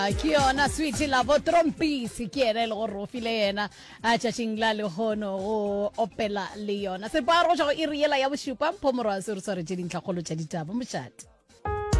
ke yona sweet la bo trompisi ke ene le go rofile yena a tšatšing la legono go opela le yona se pa go tšwa go iriela ya bošupa mpho morwa se re swaretše dintlhakgolo tša ditaba mošate